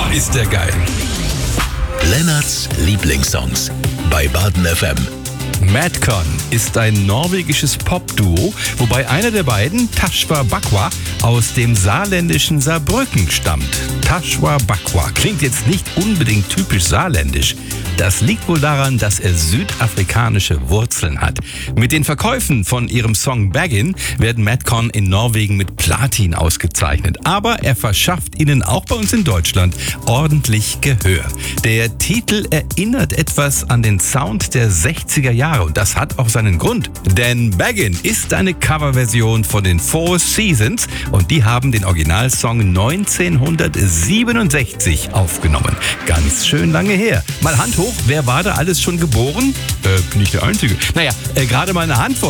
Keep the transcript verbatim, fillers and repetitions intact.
ist der geil. Lennarts Lieblingssongs bei Baden F M. Madcon ist ein norwegisches Popduo, wobei einer der beiden, Tashwa Bakwa, aus dem saarländischen Saarbrücken stammt. Tashwa Bakwa klingt jetzt nicht unbedingt typisch saarländisch. Das liegt wohl daran, dass er südafrikanische Wurzeln hat. Mit den Verkäufen von ihrem Song Baggin werden Madcon in Norwegen mit Platin ausgezeichnet. Aber er verschafft ihnen auch bei uns in Deutschland ordentlich Gehör. Der Titel erinnert etwas an den Sound der sechziger Jahre und das hat auch seinen Grund. Denn Baggin ist eine Coverversion von den Four Seasons und die haben den Originalsong neunzehnhundertsiebenundsechzig aufgenommen. Ganz schön lange her. Mal Hand hoch, wer war da alles schon geboren? Äh, bin ich der Einzige. Naja, äh, gerade mal eine Handvoll.